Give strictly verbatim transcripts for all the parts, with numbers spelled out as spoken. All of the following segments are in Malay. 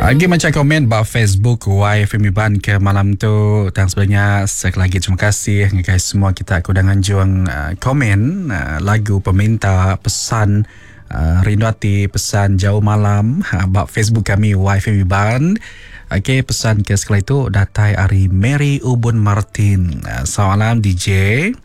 Lagi macam komen bah Facebook Y F M Iban ke malam tu. Dan sebenarnya sekali lagi terima kasih guys semua kita kudangan juang uh, komen uh, lagu peminta pesan uh, rindu hati pesan jauh malam uh, bah Facebook kami Y F M Iban. Okey, pesan ke sekali itu datai Ari Mary Ubun Martin. Uh, selamat malam D J.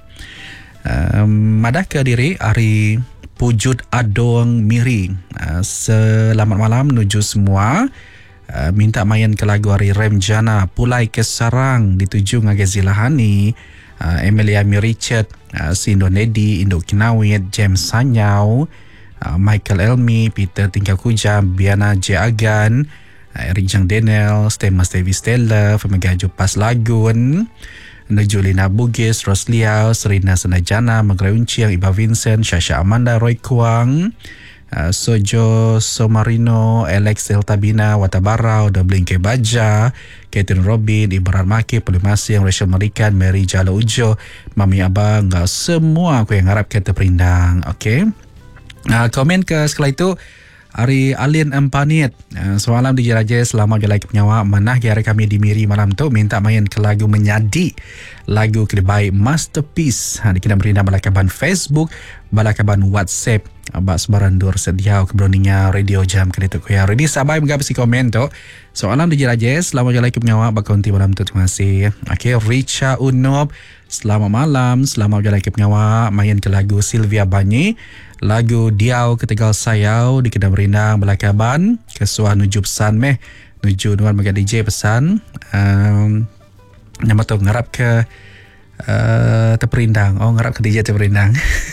Um, madah ke diri Ari Pujud Adong Miri. Uh, selamat malam menuju semua. Uh, minta main ke lagu Ari Remjana Pulai ke Sarang dituju ngagezi lahani uh, Emilia Mi Richard uh, Sindo Nedi Indo Kinawit James Sanyau uh, Michael Elmi Peter Tingkau Kujam Biana J Agan uh, Eric Jang Daniel Stema Stevi Stella Femegaju Pas Lagun Julina Bugis Rosliao Serina Senajana Magrai Unciang Iba Vincent Shasha Amanda Roy Kuang Uh, Sojo Somarino, Alex Eltabina, Watabarau, Dobling Kebaja, Catherine Robin, Ibarat Maki, Pelimasiang, Rachel Marikan, Mary Jalo Ujo, Mami Abang, semua aku yang harap kita perindang. Okay. Uh, komen ke sekali itu Ari Alin Empanit. Uh, semalam di Jeraja selama gelai penyawa manah hari kami di Miri malam tu minta main ke lagu Menyadi, lagu kedebai Masterpiece. Ha, kita berindang balakaban Facebook, balakaban WhatsApp. Abak sebaran dur sediau keberaninya radio jam kena tu kuya. Ready sabai mengabisi komen tu. Soalan di Jeraja selama gelai penyawa bakonti malam tu terima kasih. Okay, Richa Unob. Selamat malam, selamat gelai penyawa main ke lagu Sylvia Banyi. Lagu Diau Ketegal Sayau di Kedam Rindang Belakaban Kesuah nuju pesan meh nuju nuan mega D J pesan um, nama tu ngarap ke uh, terperindang oh ngarap ke D J terperindang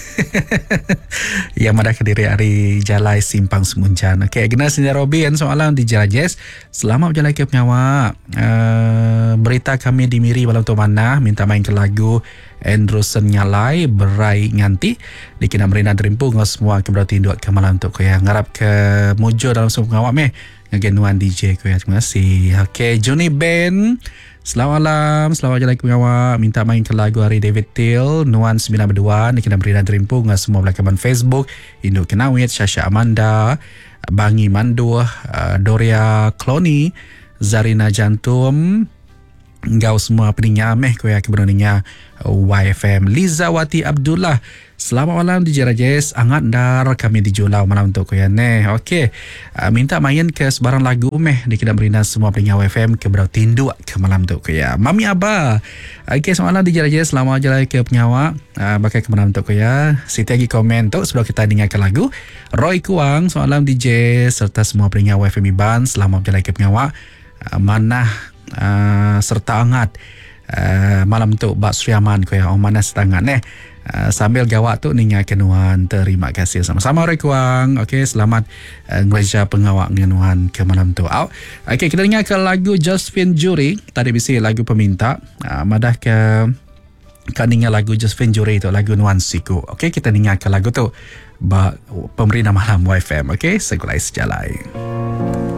yang madah ke diri Ari Jalai Simpang Semuncan. Okey, generasi Robin soalan di Jerajes selamat berjalan ke penyawa. Uh, berita kami di Miri malam tu mana minta main ke lagu Andrewson Nyalai Berai Nganti di kena merina terimpung semua ke berarti induk ke malam tu yang ngarap ke mujo dalam semua pengawak meh ngagenuan D J ku ya. Terima kasih. Okey, Johnny Ben selamat malam, selamat jalan ke pengawak minta main ke lagu Hari David Till Nuan sembilan berdua di kena merina terimpung semua belakaman Facebook induk kenawit Shasha Amanda Bangi Mandu uh, Doria Cloni Zarina Jantum engkau semua peningnya meh ku ya keberaninya Y F M. Liza Wati Abdullah selamat malam di Jerajes angat dar kami di Julau malam untuk ku ya ne. Okey, uh, minta main ke sebarang lagu meh di kedam berina semua peningnya Y F M ke berau tindu ke malam tu ku ya. Mami Aba. Okey, selamat malam di Jerajes selamat jalan ke penyawa uh, bakai ke malam tu ku ya. Siti lagi komen tu sebelum kita dengarkan lagu Roy Kuang selamat malam D J serta semua peningnya Y F M Iban selamat jalan ke penyawa uh, manah Uh, serta angat uh, malam tu Bak Sriaman ko ya mana setangan eh uh, sambil gawak tu ninga kenuan terima kasih sama-sama Roy Kuang. Okey, selamat uh, ngereja pengawak ngenuan ke malam tu out. Okey, kita dengar ke lagu Josephine Jury tadi bisi lagu peminta uh, madah ke kan dengar lagu Josephine Jury tu lagu Nuan Siku. Okey, kita dengar ke lagu tu Bak pemerintah malam Y F M. Okey, segulai sejalai.